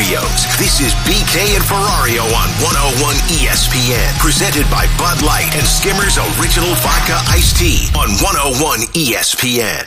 Studios. This is BK and Ferrario on 101 ESPN. Presented by Bud Light and Skimmers Original Vodka Iced Tea on 101 ESPN.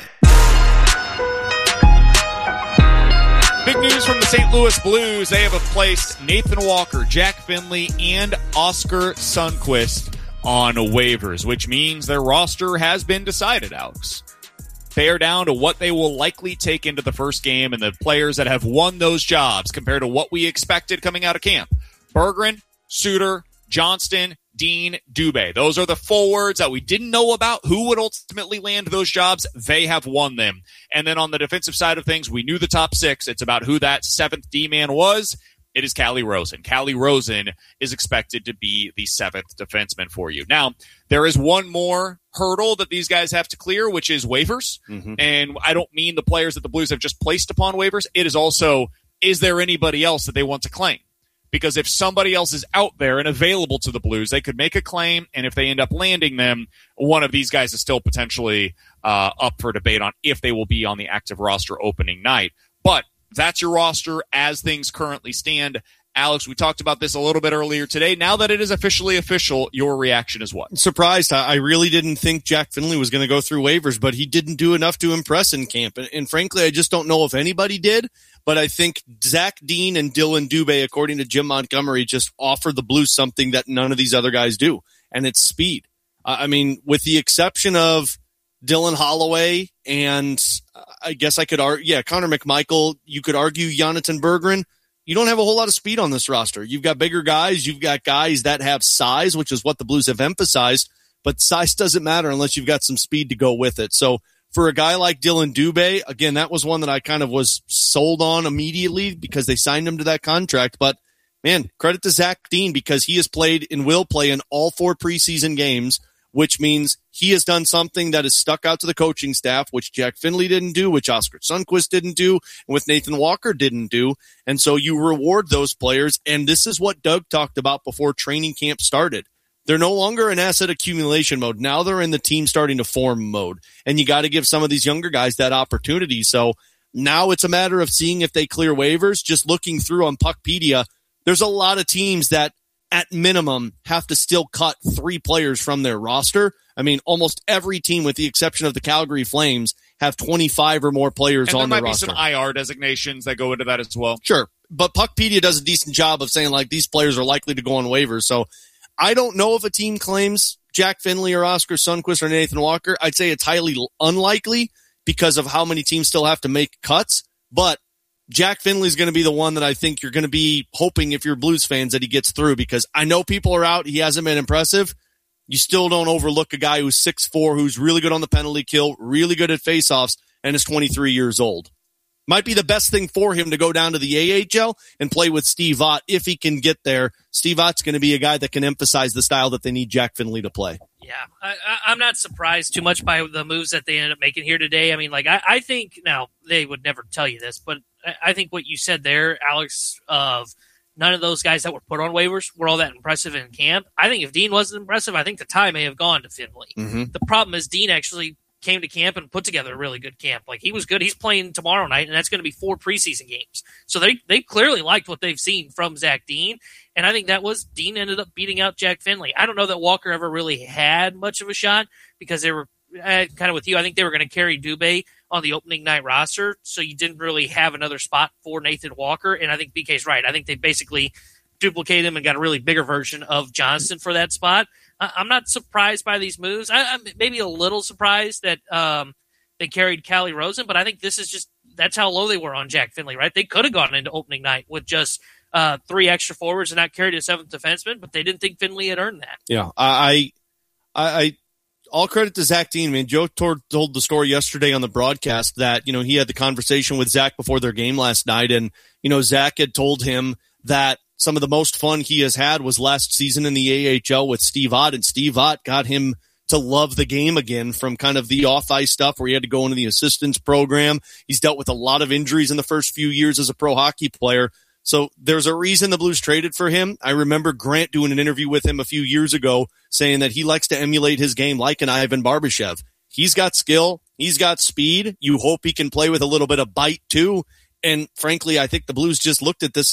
Big news from the St. Louis Blues. They have placed Nathan Walker, Jack Finley, and Oskar Sundqvist on waivers, which means their roster has been decided, Alex. They are down to what they will likely take into the first game and the players that have won those jobs compared to what we expected coming out of camp. Berggren, Suter, Johnston, Dean, Dubé. Those are the forwards that we didn't know about. Who would ultimately land those jobs? They have won them. And then on the defensive side of things, we knew the top six. It's about who that seventh D-man was. It is Calle Rosen. Calle Rosen is expected to be the seventh defenseman for you. Now, there is one more hurdle that these guys have to clear, which is waivers. Mm-hmm. And I don't mean the players that the Blues have just placed upon waivers. It is also, is there anybody else that they want to claim? Because if somebody else is out there and available to the Blues, they could make a claim, and if they end up landing them, one of these guys is still potentially up for debate on if they will be on the active roster opening night. But that's your roster as things currently stand. Alex, we talked about this a little bit earlier today. Now that it is officially official, your reaction is what? Surprised. I really didn't think Jack Finley was going to go through waivers, but he didn't do enough to impress in camp. And frankly, I just don't know if anybody did. But I think Zach Dean and Dylan Dubé, according to Jim Montgomery, just offer the Blues something that none of these other guys do, and it's speed. I mean, with the exception of Dylan Holloway and I guess I could argue, Connor McMichael, you could argue Jonathan Berggren. You don't have a whole lot of speed on this roster. You've got bigger guys. You've got guys that have size, which is what the Blues have emphasized, but size doesn't matter unless you've got some speed to go with it. So for a guy like Dylan Dubé, again, that was one that I kind of was sold on immediately because they signed him to that contract. But, man, credit to Zach Dean because he has played and will play in all 4 preseason games, which means he has done something that has stuck out to the coaching staff, which Jack Finley didn't do, which Oskar Sundqvist didn't do, and with Nathan Walker didn't do. And so you reward those players, and this is what Doug talked about before training camp started. They're no longer in asset accumulation mode. Now they're in the team starting to form mode. And you got to give some of these younger guys that opportunity. So now it's a matter of seeing if they clear waivers. Just looking through on Puckpedia, there's a lot of teams that at minimum have to still cut 3 players from their roster. I mean, almost every team with the exception of the Calgary Flames have 25 or more players on their roster. And there might be some IR designations that go into that as well. Sure. But Puckpedia does a decent job of saying like these players are likely to go on waivers. So I don't know if a team claims Jack Finley or Oskar Sundqvist or Nathan Walker. I'd say it's highly unlikely because of how many teams still have to make cuts. But Jack Finley is going to be the one that I think you're going to be hoping if you're Blues fans that he gets through because I know people are out. He hasn't been impressive. You still don't overlook a guy who's 6'4", who's really good on the penalty kill, really good at faceoffs, and is 23 years old. Might be the best thing for him to go down to the AHL and play with Steve Ott if he can get there. Steve Ott's going to be a guy that can emphasize the style that they need Jack Finley to play. Yeah, I'm not surprised too much by the moves that they ended up making here today. I mean, like, I think, now, they would never tell you this, but I think what you said there, Alex, of none of those guys that were put on waivers were all that impressive in camp. I think if Dean wasn't impressive, I think the tie may have gone to Finley. Mm-hmm. The problem is Dean actually came to camp and put together a really good camp. Like, he was good. He's playing tomorrow night, and that's going to be 4 preseason games. So they clearly liked what they've seen from Zach Dean, and I think that was Dean ended up beating out Jack Finley. I don't know that Walker ever really had much of a shot because they were kind of with you. I think they were going to carry Dubé on the opening night roster, so you didn't really have another spot for Nathan Walker, and I think BK's right. I think they basically duplicated him and got a really bigger version of Johnston for that spot. I'm not surprised by these moves. I'm maybe a little surprised that they carried Calle Rosen, but I think this is just that's how low they were on Jack Finley, right? They could have gone into opening night with just 3 extra forwards and not carried a 7th defenseman, but they didn't think Finley had earned that. Yeah, I all credit to Zach Dean. I mean, Joe told the story yesterday on the broadcast that, you know, he had the conversation with Zach before their game last night, and, you know, Zach had told him that some of the most fun he has had was last season in the AHL with Steve Ott, and Steve Ott got him to love the game again from kind of the off-ice stuff where he had to go into the assistance program. He's dealt with a lot of injuries in the first few years as a pro hockey player. So there's a reason the Blues traded for him. I remember Grant doing an interview with him a few years ago saying that he likes to emulate his game like an Ivan Barbashev. He's got skill. He's got speed. You hope he can play with a little bit of bite too. And frankly, I think the Blues just looked at this